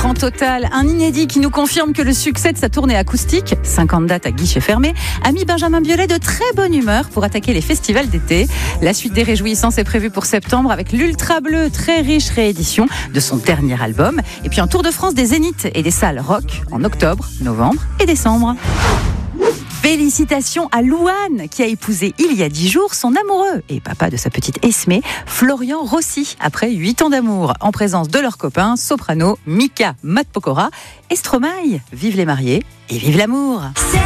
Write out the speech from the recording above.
écran total, un inédit qui nous confirme que le succès de sa tournée acoustique, 50 dates à guichet fermé, a mis Benjamin Biolay de très bonne humeur pour attaquer les festivals d'été. La suite des réjouissances est prévue pour septembre avec l'Ultra Bleu, très riche réédition de son dernier album. Et puis un tour de France des zéniths et des salles rock en octobre, novembre et décembre. Félicitations à Louane qui a épousé il y a 10 jours son amoureux et papa de sa petite Esmée, Florian Rossi, après 8 ans d'amour en présence de leurs copains soprano Mika Matpokora et Stromae. Vive les mariés et vive l'amour.